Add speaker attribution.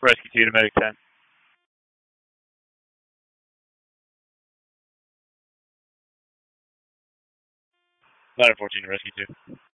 Speaker 1: Rescue 2 to Medic 10. Ladder 14 to Rescue 2.